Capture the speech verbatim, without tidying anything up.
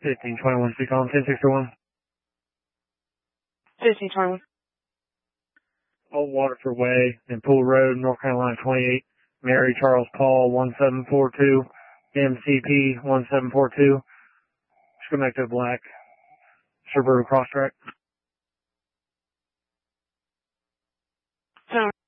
fifteen twenty-one, speak on ten sixty-one. fifteen twenty-one. Old Waterford Way and Pool Road, North Carolina twenty-eight. Mary Charles Paul one seven four two. M C P one seven four two. Scomecto Black. Subaru Crosstrek.